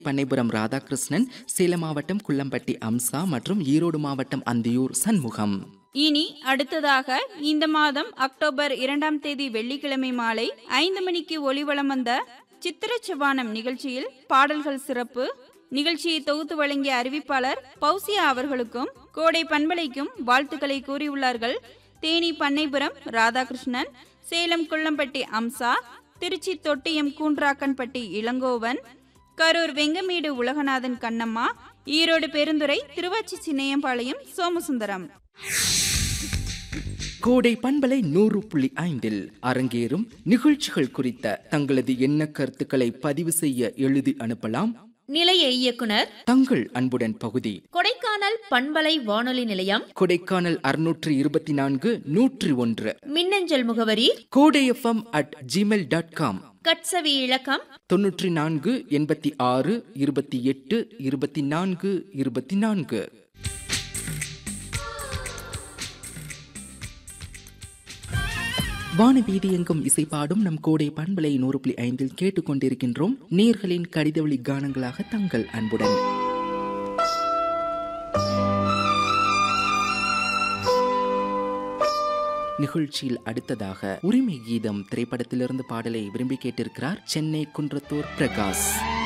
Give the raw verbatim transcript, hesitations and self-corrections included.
பண்ணைபுரம் ராதாகிருஷ்ணன், சேலம் மாவட்டம் குள்ளம்பட்டி அம்சா மற்றும் ஈரோடு மாவட்டம் அந்தியூர் சண்முகம். இனி அடுத்ததாக இந்த மாதம் அக்டோபர் இரண்டாம் தேதி வெள்ளிக்கிழமை மாலை ஐந்து மணிக்கு ஒளிவலம் வந்த சித்திர செவ்வானம் நிகழ்ச்சியில் பாடல்கள் சிறப்பு நிகழ்ச்சியை தொகுத்து வழங்கிய அறிவிப்பாளர் பௌசியா அவர்களுக்கும் கோடை பண்பலைக்கும் வாழ்த்துக்களை கூறியுள்ளார்கள் தேனி பண்ணைபுரம் ராதாகிருஷ்ணன், சேலம் குள்ளம்பட்டி அம்சா, திருச்சி தொட்டியம் கூன்றாக்கன்பட்டி இளங்கோவன், கரூர் வெங்கமேடு உலகநாதன் கண்ணம்மா, ஈரோடு பெருந்துறை திருவாச்சி சின்னையம்பாளையம் சோமசுந்தரம். கோடை பண்பலை நூறு புள்ளி ஐந்தில் அரங்கேறும் நிகழ்ச்சிகள் குறித்த தங்களது எண்ண கருத்துக்களை பதிவு செய்ய எழுதி அனுப்பலாம். நிலைய இயக்குனர் தங்கள் அன்புடன் பகுதி, கொடைக்கானல் பண்பலை வானொலி நிலையம், கொடைக்கானல் அறுநூற்று இருபத்தி நான்கு நூற்றி ஒன்று. மின்னஞ்சல் முகவரி கோடை FM at Gmail dot com. கட்சவி இலக்கம் தொன்னூற்றி நான்கு எண்பத்தி ஆறு இருபத்தி எட்டு இருபத்தி நான்கு இருபத்தி நான்கு. வானவீதி எங்கும் இசைப்பாடும் நம் கோடை பண்பலை நூறு புள்ளி ஐந்தில் கேட்டுக்கொண்டிருக்கின்றோம். நேர்களின் கடிதவழி கானங்களாக தங்கள் அன்புடன். நிகழ்ச்சியில் அடுத்ததாக உரிமை கீதம் திரைப்படத்திலிருந்து பாடலை விரும்பி கேட்டிருக்கிறார் சென்னை குன்றத்தூர் பிரகாஷ்.